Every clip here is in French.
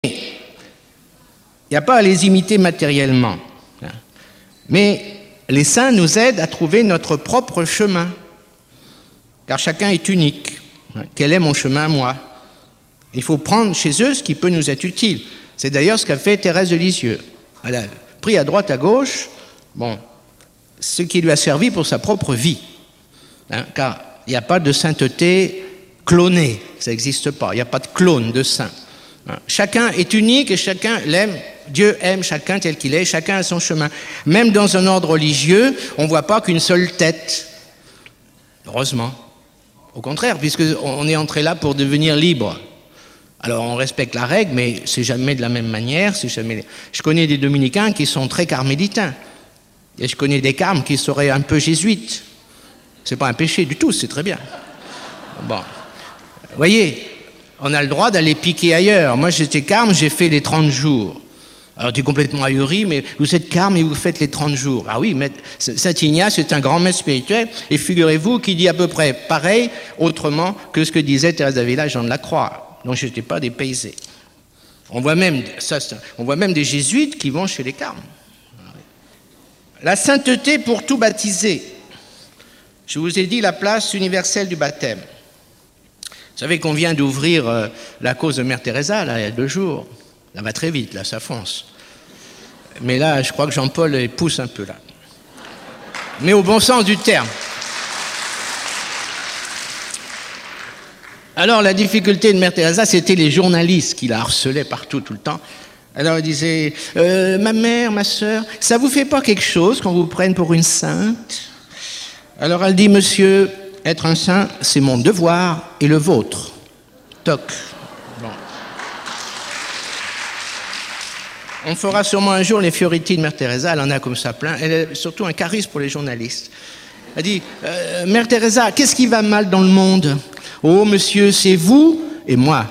il n'y a pas à les imiter matériellement. Mais les saints nous aident à trouver notre propre chemin, car chacun est unique. Quel est mon chemin, moi? Il faut prendre chez eux ce qui peut nous être utile. C'est d'ailleurs ce qu'a fait Thérèse de Lisieux. Elle a pris à droite, à gauche, ce qui lui a servi pour sa propre vie. Car il n'y a pas de sainteté clonée, ça n'existe pas. Il n'y a pas de clone de saint. Chacun est unique et chacun l'aime. Dieu aime chacun tel qu'il est, chacun a son chemin. Même dans un ordre religieux, on ne voit pas qu'une seule tête. Heureusement. Au contraire, puisqu'on est entré là pour devenir libre. Alors on respecte la règle, mais c'est jamais de la même manière. Je connais des dominicains qui sont très carmélitains. Et je connais des carmes qui seraient un peu jésuites. C'est pas un péché du tout, c'est très bien. Bon. Vous voyez, on a le droit d'aller piquer ailleurs. Moi, j'étais carme, j'ai fait les 30 jours. Alors, tu es complètement ahuri, mais vous êtes carme et vous faites les 30 jours. Ah oui, mais Saint Ignace est un grand maître spirituel, et figurez-vous qu'il dit à peu près pareil, autrement que ce que disait Thérèse d'Avila, Jean de la Croix. Donc, je n'étais pas dépaysé. On voit même des jésuites qui vont chez les carmes. La sainteté pour tout baptiser. Je vous ai dit la place universelle du baptême. Vous savez qu'on vient d'ouvrir la cause de Mère Teresa, là, il y a 2 jours. Ça va très vite, là, ça fonce. Mais là, je crois que Jean-Paul pousse un peu, là. Mais au bon sens du terme. Alors, la difficulté de Mère Teresa, c'était les journalistes qui la harcelaient partout, tout le temps. Alors, elle disait, ma mère, ma sœur, ça vous fait pas quelque chose qu'on vous prenne pour une sainte? Alors, elle dit, monsieur, être un saint, c'est mon devoir et le vôtre. Toc. Bon. On fera sûrement un jour les Fioriti de Mère Teresa, elle en a comme ça plein. Elle a surtout un charisme pour les journalistes. Elle dit, Mère Teresa, qu'est-ce qui va mal dans le monde? Oh, monsieur, c'est vous et moi.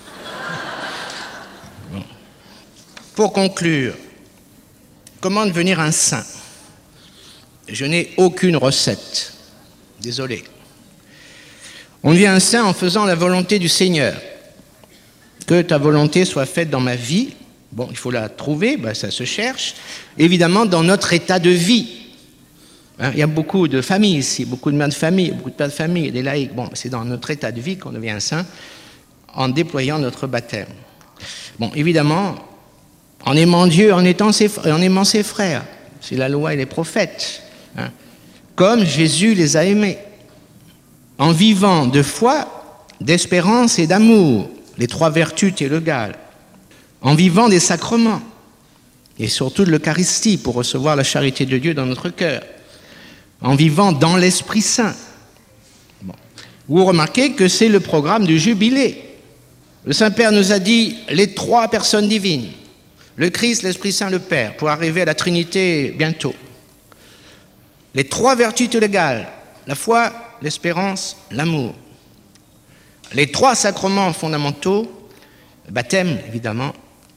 Bon. Pour conclure, comment devenir un saint? Je n'ai aucune recette. Désolé. On devient un saint en faisant la volonté du Seigneur. Que ta volonté soit faite dans ma vie. Bon, il faut la trouver, ça se cherche. Évidemment, dans notre état de vie. Il y a beaucoup de familles ici, beaucoup de mères de famille, beaucoup de pères de famille, des laïcs. Bon, c'est dans notre état de vie qu'on devient un saint en déployant notre baptême. Bon, évidemment, en aimant Dieu, en aimant ses frères. C'est la loi et les prophètes. Comme Jésus les a aimés. En vivant de foi, d'espérance et d'amour, les 3 vertus théologales. En vivant des sacrements, et surtout de l'Eucharistie pour recevoir la charité de Dieu dans notre cœur. En vivant dans l'Esprit Saint. Bon. Vous remarquez que c'est le programme du Jubilé. Le Saint-Père nous a dit les 3 personnes divines, le Christ, l'Esprit Saint, le Père, pour arriver à la Trinité bientôt. Les 3 vertus théologales, la foi, l'espérance, l'amour. Les 3 sacrements fondamentaux, le baptême, évidemment,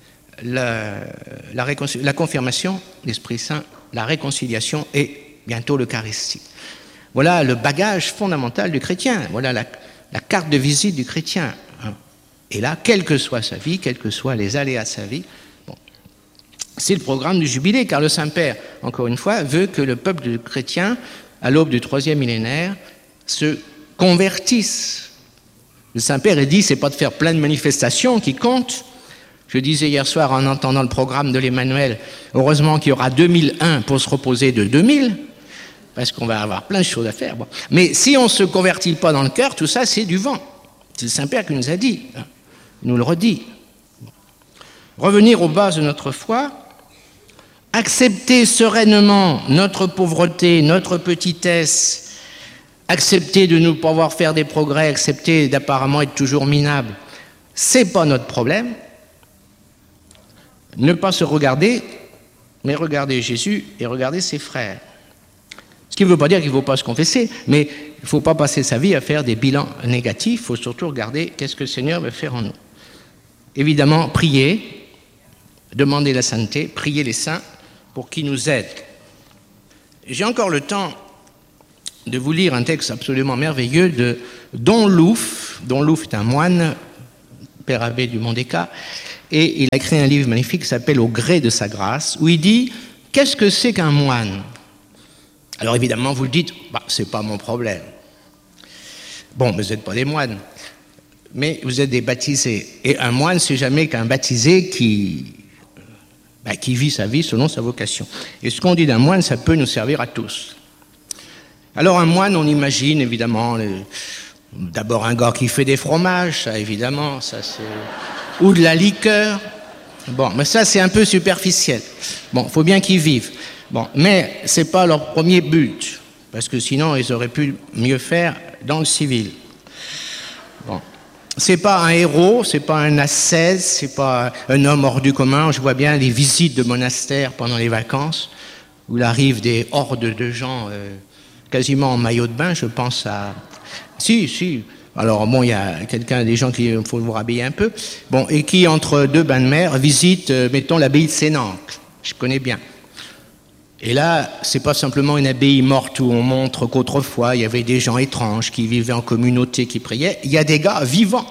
la confirmation, l'Esprit Saint, la réconciliation et bientôt l'Eucharistie. Voilà le bagage fondamental du chrétien. Voilà la carte de visite du chrétien. Et là, quelle que soit sa vie, quels que soient les aléas de sa vie, c'est le programme du Jubilé, car le Saint-Père, encore une fois, veut que le peuple chrétien, à l'aube du 3e millénaire, se convertisse. Le Saint-Père a dit, c'est pas de faire plein de manifestations qui comptent. Je disais hier soir en entendant le programme de l'Emmanuel, heureusement qu'il y aura 2001 pour se reposer de 2000, parce qu'on va avoir plein de choses à faire. Bon. Mais si on ne se convertit pas dans le cœur, tout ça, c'est du vent. C'est le Saint-Père qui nous a dit, il nous le redit. Revenir aux bases de notre foi, accepter sereinement notre pauvreté, notre petitesse, accepter de ne pas pouvoir faire des progrès, accepter d'apparemment être toujours minable, c'est pas notre problème. Ne pas se regarder, mais regarder Jésus et regarder ses frères. Ce qui ne veut pas dire qu'il ne faut pas se confesser, mais il ne faut pas passer sa vie à faire des bilans négatifs, il faut surtout regarder qu'est-ce que le Seigneur veut faire en nous. Évidemment, prier, demander la sainteté, prier les saints pour qu'ils nous aident. J'ai encore le temps de vous lire un texte absolument merveilleux de Don Louf. Don Louf est un moine, père abbé du Mont-des-Cats, et il a écrit un livre magnifique qui s'appelle « Au gré de sa grâce », où il dit « Qu'est-ce que c'est qu'un moine ?» Alors évidemment, vous le dites, c'est pas mon problème. Bon, vous n'êtes pas des moines, mais vous êtes des baptisés. Et un moine, c'est jamais qu'un baptisé qui vit sa vie selon sa vocation. Et ce qu'on dit d'un moine, ça peut nous servir à tous. Alors un moine, on imagine évidemment, d'abord un gars qui fait des fromages, ça évidemment, ça c'est... ou de la liqueur. Bon, mais ça c'est un peu superficiel. Bon, il faut bien qu'ils vivent. Bon, mais c'est pas leur premier but, parce que sinon ils auraient pu mieux faire dans le civil. Bon. C'est pas un héros, c'est pas un ascète, c'est pas un homme hors du commun. Je vois bien les visites de monastères pendant les vacances, où il arrive des hordes de gens quasiment en maillot de bain, je pense à... Si. Alors bon, il y a des gens qui faut vous rhabiller un peu. Bon, et qui, entre deux bains de mer, visitent, mettons, l'abbaye de Sénancle. Je connais bien. Et là, c'est pas simplement une abbaye morte où on montre qu'autrefois, il y avait des gens étranges qui vivaient en communauté, qui priaient. Il y a des gars vivants.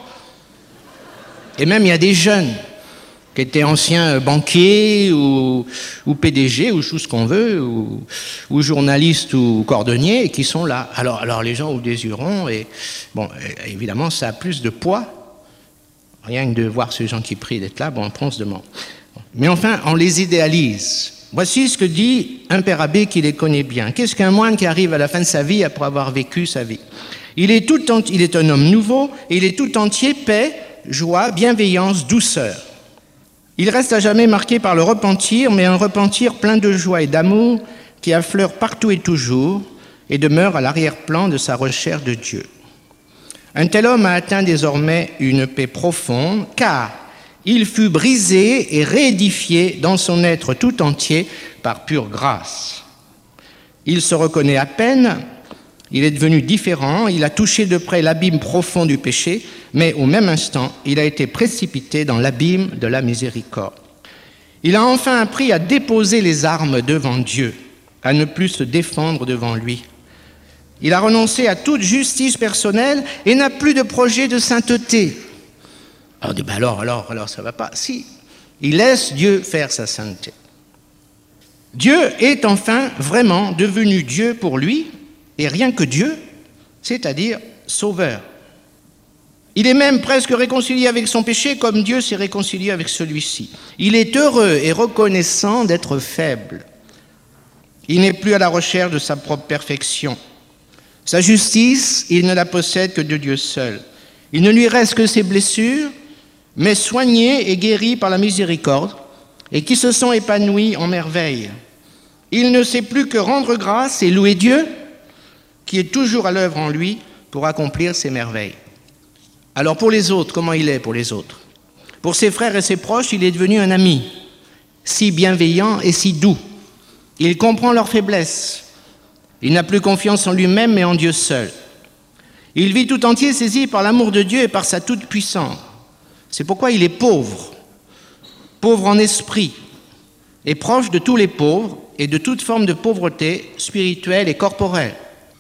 Et même, il y a des jeunes qui étaient anciens banquiers ou PDG ou tout ce qu'on veut, ou journalistes ou cordonniers, et qui sont là. Alors les gens ouvrent des yeux ronds, et bon, évidemment, ça a plus de poids. Rien que de voir ces gens qui prient d'être là, bon, on se demande. Mais enfin, on les idéalise. Voici ce que dit un père abbé qui les connaît bien. Qu'est-ce qu'un moine qui arrive à la fin de sa vie après avoir vécu sa vie? Il est un homme nouveau, et il est tout entier paix, joie, bienveillance, douceur. Il reste à jamais marqué par le repentir, mais un repentir plein de joie et d'amour qui affleure partout et toujours et demeure à l'arrière-plan de sa recherche de Dieu. Un tel homme a atteint désormais une paix profonde, car il fut brisé et réédifié dans son être tout entier par pure grâce. Il se reconnaît à peine, il est devenu différent, il a touché de près l'abîme profond du péché, mais au même instant, il a été précipité dans l'abîme de la miséricorde. Il a enfin appris à déposer les armes devant Dieu, à ne plus se défendre devant lui. Il a renoncé à toute justice personnelle et n'a plus de projet de sainteté. Alors on dit, alors ça va pas. Si, il laisse Dieu faire sa sainteté. Dieu est enfin vraiment devenu Dieu pour lui, et rien que Dieu, c'est-à-dire sauveur. Il est même presque réconcilié avec son péché comme Dieu s'est réconcilié avec celui-ci. Il est heureux et reconnaissant d'être faible. Il n'est plus à la recherche de sa propre perfection. Sa justice, il ne la possède que de Dieu seul. Il ne lui reste que ses blessures, mais soignés et guéris par la miséricorde, et qui se sont épanouis en merveille. Il ne sait plus que rendre grâce et louer Dieu, qui est toujours à l'œuvre en lui pour accomplir ses merveilles. Alors pour les autres, comment il est pour les autres? Pour ses frères et ses proches, il est devenu un ami, si bienveillant et si doux. Il comprend leurs faiblesses. Il n'a plus confiance en lui-même, mais en Dieu seul. Il vit tout entier saisi par l'amour de Dieu et par sa toute-puissance. C'est pourquoi il est pauvre en esprit, et proche de tous les pauvres et de toute forme de pauvreté spirituelle et corporelle.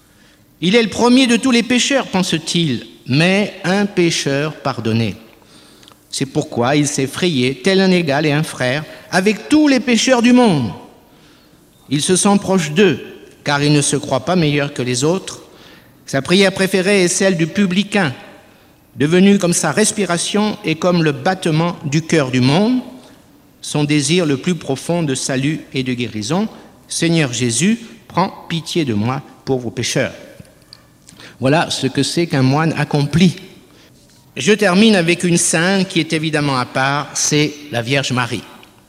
Il est le premier de tous les pécheurs, pense-t-il, mais un pécheur pardonné. C'est pourquoi il s'est frayé, tel un égal et un frère, avec tous les pécheurs du monde. Il se sent proche d'eux, car il ne se croit pas meilleur que les autres. Sa prière préférée est celle du publicain, devenu comme sa respiration et comme le battement du cœur du monde, son désir le plus profond de salut et de guérison. Seigneur Jésus, prends pitié de moi, pauvre pécheur. Voilà ce que c'est qu'un moine accompli. Je termine avec une sainte qui est évidemment à part, c'est la Vierge Marie.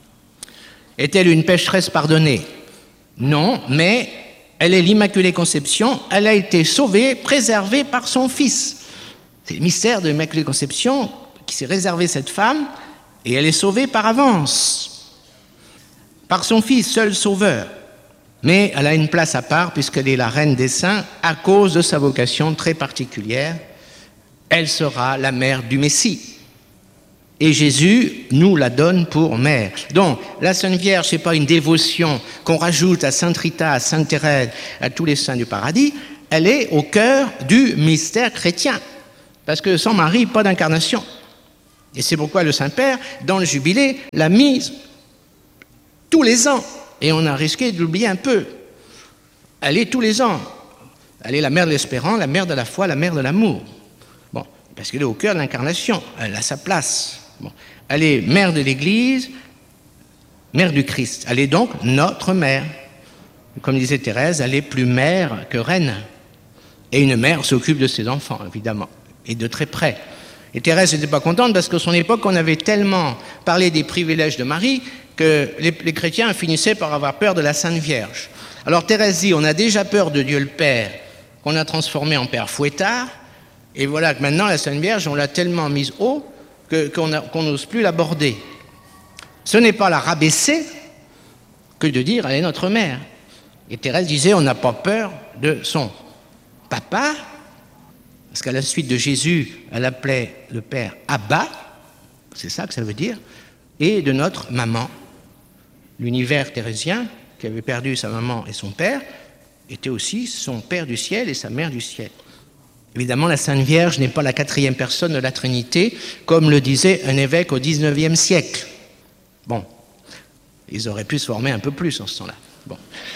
Est-elle une pécheresse pardonnée? Non, mais elle est l'Immaculée Conception, elle a été sauvée, préservée par son Fils. C'est le mystère de l'Immaculée Conception qui s'est réservé cette femme, et elle est sauvée par avance, par son Fils, seul sauveur. Mais elle a une place à part puisqu'elle est la reine des saints à cause de sa vocation très particulière. Elle sera la mère du Messie. Et Jésus nous la donne pour mère. Donc, la Sainte Vierge, ce n'est pas une dévotion qu'on rajoute à Sainte Rita, à Sainte Thérèse, à tous les saints du paradis. Elle est au cœur du mystère chrétien. Parce que sans Marie, pas d'incarnation. Et c'est pourquoi le Saint-Père, dans le Jubilé, l'a mise tous les ans. Et on a risqué de l'oublier un peu. Elle est tous les ans. Elle est la mère de l'espérance, la mère de la foi, la mère de l'amour. Bon, parce qu'elle est au cœur de l'incarnation. Elle a sa place. Bon. Elle est mère de l'Église, mère du Christ. Elle est donc notre mère. Comme disait Thérèse, elle est plus mère que reine. Et une mère s'occupe de ses enfants, évidemment, et de très près. Et Thérèse n'était pas contente parce qu'à son époque, on avait tellement parlé des privilèges de Marie que les chrétiens finissaient par avoir peur de la Sainte Vierge. Alors Thérèse dit, on a déjà peur de Dieu le Père, qu'on a transformé en Père Fouettard, et voilà que maintenant la Sainte Vierge, on l'a tellement mise haut qu'on n'ose plus l'aborder. Ce n'est pas la rabaisser que de dire, elle est notre mère. Et Thérèse disait, on n'a pas peur de son papa, parce qu'à la suite de Jésus, elle appelait le Père Abba, c'est ça que ça veut dire, et de notre maman. L'univers thérésien, qui avait perdu sa maman et son père, était aussi son Père du ciel et sa Mère du ciel. Évidemment, la Sainte Vierge n'est pas la quatrième personne de la Trinité, comme le disait un évêque au XIXe siècle. Bon, ils auraient pu se former un peu plus en ce temps-là. Bon.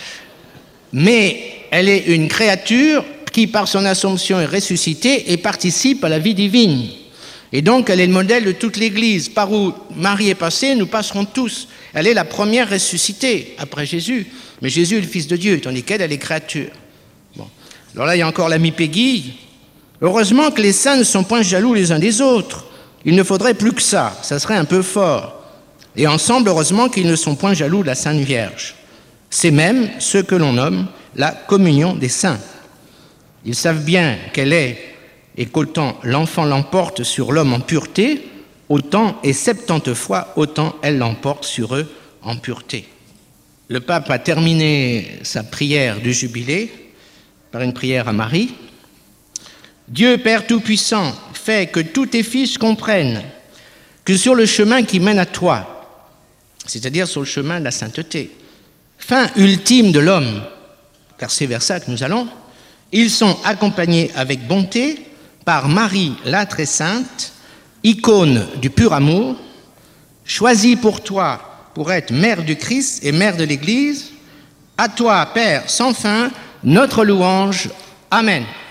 Mais elle est une créature qui, par son Assomption, est ressuscitée et participe à la vie divine. Et donc, elle est le modèle de toute l'Église. Par où Marie est passée, nous passerons tous. Elle est la première ressuscitée après Jésus. Mais Jésus est le Fils de Dieu, tandis qu'elle, elle est créature. Bon. Alors là, il y a encore l'ami Peggy. Heureusement que les saints ne sont point jaloux les uns des autres. Il ne faudrait plus que ça. Ça serait un peu fort. Et ensemble, heureusement qu'ils ne sont point jaloux de la Sainte Vierge. C'est même ce que l'on nomme la communion des saints. Ils savent bien qu'elle est, et qu'autant l'enfant l'emporte sur l'homme en pureté, autant et 70 fois, autant elle l'emporte sur eux en pureté. Le pape a terminé sa prière du Jubilé par une prière à Marie. Dieu Père Tout-Puissant, fais que tous tes fils comprennent que sur le chemin qui mène à toi, c'est-à-dire sur le chemin de la sainteté, fin ultime de l'homme, car c'est vers ça que nous allons, ils sont accompagnés avec bonté par Marie la très sainte, icône du pur amour, choisie pour toi pour être mère du Christ et mère de l'Église. À toi, Père sans fin, notre louange. Amen.